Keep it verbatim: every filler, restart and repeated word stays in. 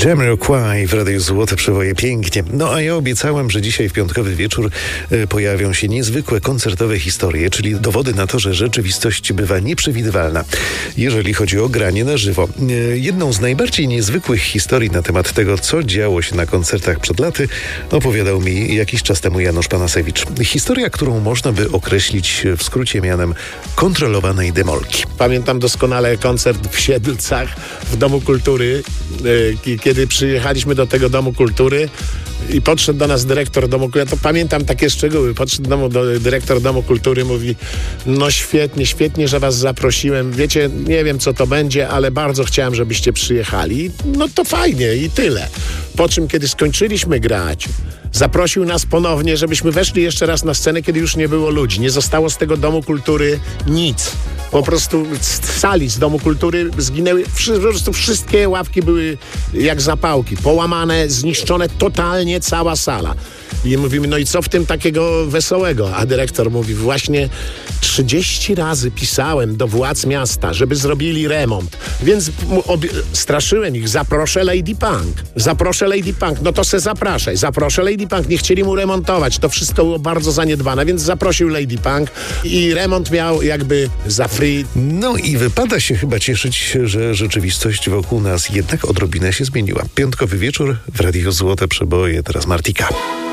Jamiroquai w Radiu Złote Przeboje, pięknie. No a ja obiecałem, że dzisiaj w piątkowy wieczór y, pojawią się niezwykłe koncertowe historie, czyli dowody na to, że rzeczywistość bywa nieprzewidywalna, jeżeli chodzi o granie na żywo. Y, jedną z najbardziej niezwykłych historii na temat tego, co działo się na koncertach przed laty, opowiadał mi jakiś czas temu Janusz Panasewicz. Historia, którą można by określić w skrócie mianem kontrolowanej demolki. Pamiętam doskonale koncert w Siedlcach w Domu Kultury, yy, kiedy przyjechaliśmy do tego Domu Kultury i podszedł do nas dyrektor Domu Kultury, ja to pamiętam takie szczegóły, podszedł do, do dyrektor Domu Kultury, mówi: no świetnie, świetnie, że was zaprosiłem, wiecie, nie wiem co to będzie, ale bardzo chciałem, żebyście przyjechali. No to fajnie i tyle. Po czym, kiedy skończyliśmy grać, zaprosił nas ponownie, żebyśmy weszli jeszcze raz na scenę, kiedy już nie było ludzi. Nie zostało z tego Domu Kultury nic. Po prostu z sali, z Domu Kultury zginęły, po prostu wszystkie ławki były jak zapałki, połamane, zniszczone totalnie cała sala. I mówimy, no i co w tym takiego wesołego? A dyrektor mówi, właśnie trzydzieści razy pisałem do władz miasta, żeby zrobili remont. Więc obie- straszyłem ich, zaproszę Lady Punk. Zaproszę Lady Punk. No to se zapraszaj. Zaproszę Lady Punk. Nie chcieli mu remontować. To wszystko było bardzo zaniedbane, więc zaprosił Lady Punk i remont miał jakby za free. No i wypada się chyba cieszyć, że rzeczywistość wokół nas jednak odrobinę się zmieniła. Piątkowy wieczór w Radiu Złote Przeboje, teraz Martika.